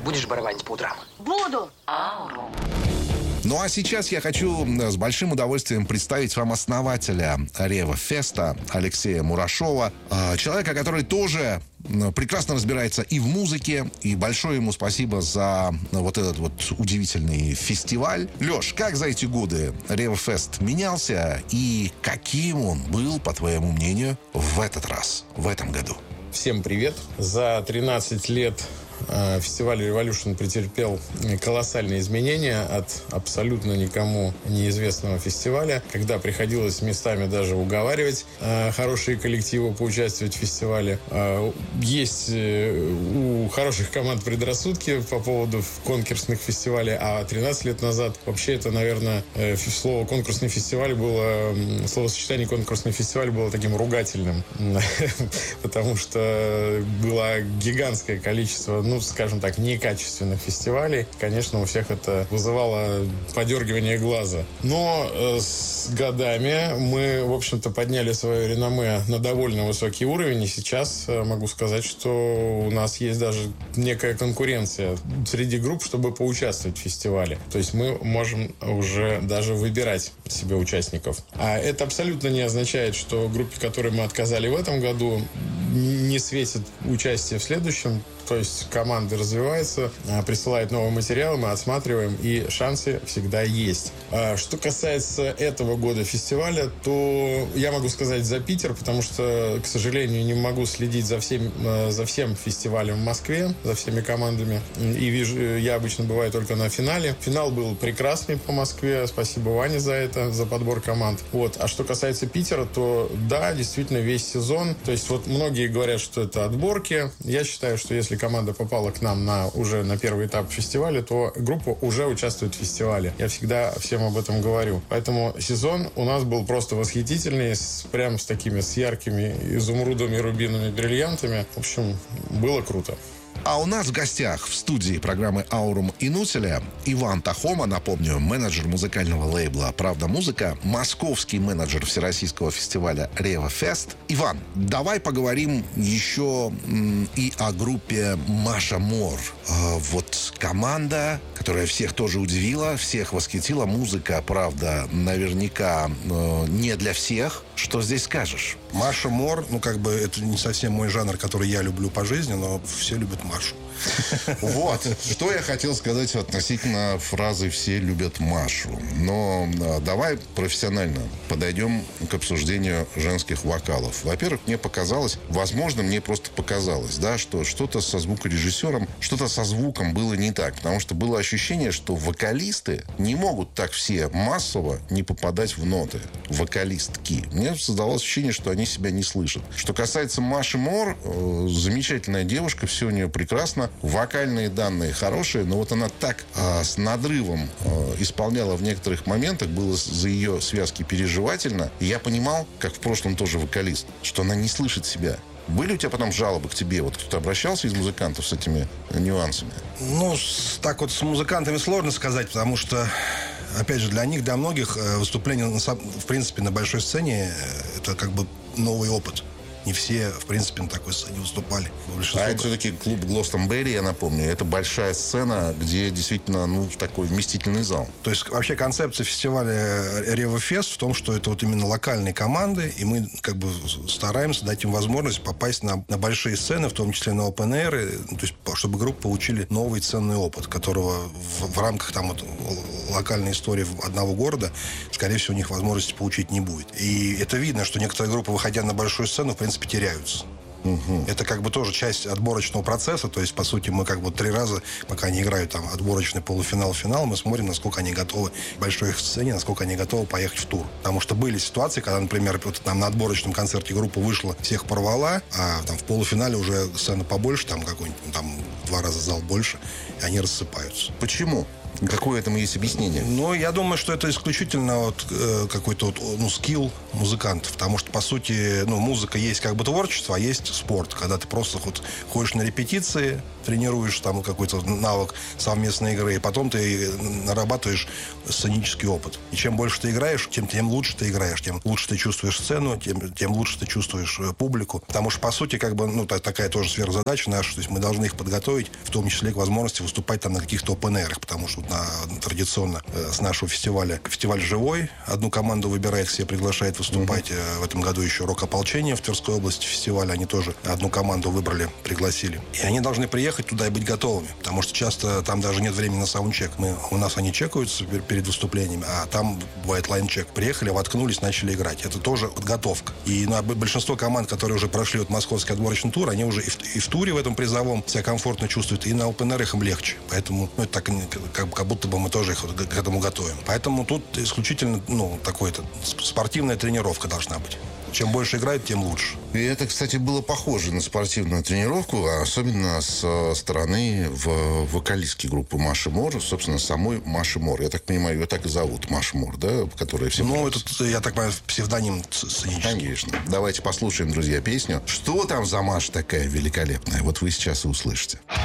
Будешь барабанить по утрам? Буду. Ну а сейчас я хочу с большим удовольствием представить вам основателя Рева-феста Алексея Мурашова. Человека, который тоже прекрасно разбирается и в музыке. И большое ему спасибо за вот этот вот удивительный фестиваль. Леш, как за эти годы Рева-фест менялся? И каким он был, по твоему мнению, в этот раз, в этом году? Всем привет. За 13 лет фестиваль Revolution претерпел колоссальные изменения от абсолютно никому неизвестного фестиваля, когда приходилось местами даже уговаривать хорошие коллективы поучаствовать в фестивале. Есть у хороших команд предрассудки по поводу конкурсных фестивалей, а 13 лет назад вообще это, наверное, слово «конкурсный фестиваль» было, словосочетание «конкурсный фестиваль» было таким ругательным, потому что было гигантское количество, скажем так, некачественных фестивалей. Конечно, у всех это вызывало подергивание глаза. Но с годами мы, в общем-то, подняли свое реноме на довольно высокий уровень. И сейчас могу сказать, что у нас есть даже некая конкуренция среди групп, чтобы поучаствовать в фестивале. То есть мы можем уже даже выбирать себе участников. А это абсолютно не означает, что группе, которой мы отказали в этом году, не светит участие в следующем. То есть команда развивается, присылает новый материал, мы отсматриваем, и шансы всегда есть. Что касается этого года фестиваля, то я могу сказать за Питер, потому что, к сожалению, не могу следить за всем фестивалем в Москве, за всеми командами. И я обычно бываю только на финале. Финал был прекрасный по Москве. Спасибо Ване за это, за подбор команд. А что касается Питера, то да, действительно, весь сезон. То есть многие говорят, что это отборки. Я считаю, что если команда попала к нам уже на первый этап фестиваля, то группа уже участвует в фестивале. Я всегда всем об этом говорю. Поэтому сезон у нас был просто восхитительный, прям с яркими изумрудами, рубинами, бриллиантами. В общем, было круто. А у нас в гостях в студии программы «Аурум Инутиля» Иван Тахома, напомню, менеджер музыкального лейбла «Правда Музыка», московский менеджер всероссийского фестиваля «Рева-фест». Иван, давай поговорим еще и о группе «Маша Мор». Вот команда, которая всех тоже удивила, всех восхитила. Музыка, правда, наверняка не для всех. Что здесь скажешь? Маша Мор, это не совсем мой жанр, который я люблю по жизни, но все любят Машу. Вот, что я хотел сказать относительно фразы «все любят Машу». Но давай профессионально подойдем к обсуждению женских вокалов. Во-первых, мне показалось, возможно, мне просто показалось, да, что что-то со звукорежиссером, что-то со звуком было не так. Потому что было ощущение, что вокалисты не могут так все массово не попадать в ноты. Вокалистки. Мне создалось ощущение, что они себя не слышат. Что касается Маши Мор, замечательная девушка, все у нее прекрасно. Вокальные данные хорошие, но она так с надрывом исполняла в некоторых моментах, было за ее связки переживательно. И я понимал, как в прошлом тоже вокалист, что она не слышит себя. Были у тебя потом жалобы к тебе? Кто-то обращался из музыкантов с этими нюансами? С музыкантами сложно сказать, потому что, опять же, для многих выступление, в принципе, на большой сцене это новый опыт. Не все, в принципе, на такой сцене выступали. Это все-таки клуб Глостонберри, я напомню. Это большая сцена, где действительно, такой вместительный зал. То есть, вообще, концепция фестиваля Рева-фест в том, что это именно локальные команды, и мы стараемся дать им возможность попасть на большие сцены, в том числе на open air, то есть, чтобы группы получили новый ценный опыт, которого в рамках локальной истории одного города, скорее всего, у них возможности получить не будет. И это видно, что некоторые группы, выходя на большую сцену, в принципе, теряются. Угу. Это тоже часть отборочного процесса. То есть, по сути, мы 3 раза, пока они играют отборочный полуфинал, финал, мы смотрим, насколько они готовы к большой сцене, насколько они готовы поехать в тур. Потому что были ситуации, когда, например, на отборочном концерте группа вышла, всех порвала, а в полуфинале уже сцена побольше, какой-нибудь, в 2 раза зал больше, и они рассыпаются. Почему? Какое этому есть объяснение? Ну, я думаю, что это исключительно вот, какой-то вот, скилл музыкантов. Потому что, по сути, музыка есть как бы творчество, а есть спорт. Когда ты просто вот ходишь на репетиции, тренируешь там какой-то навык совместной игры, и потом ты нарабатываешь сценический опыт. И чем больше ты играешь, тем лучше ты играешь, тем лучше ты чувствуешь сцену, тем лучше ты чувствуешь публику. Потому что, по сути, как бы, такая тоже сверхзадача наша. То есть мы должны их подготовить, в том числе к возможности выступать там на каких-то open-air'ах, потому что традиционно с нашего фестиваля фестиваль живой. Одну команду выбирает, все приглашает выступать. В этом году еще «Рок-ополчение» в Тверской области фестиваля. Они тоже одну команду выбрали, пригласили. И они должны приехать туда и быть готовыми. Потому что часто там даже нет времени на саундчек. У нас они чекаются перед выступлениями, а там бывает лайн-чек. Приехали, воткнулись, начали играть. Это тоже подготовка. И большинство команд, которые уже прошли вот московский отборочный тур, они уже и в туре в этом призовом себя комфортно чувствуют, и на open-air'ах им легче. Поэтому это так, как будто бы мы тоже их к этому готовим. Поэтому тут исключительно такой-то спортивная тренировка должна быть. Чем больше играют, тем лучше. И это, кстати, было похоже на спортивную тренировку, особенно со стороны вокалистки группы Маши Мор, собственно, самой Маши Мор. Я так понимаю, ее так и зовут, Маша Мор, да? Которая всем это, я так понимаю, псевдоним сценический. Конечно. Давайте послушаем, друзья, песню. Что там за Маша такая великолепная? Вот вы сейчас и услышите.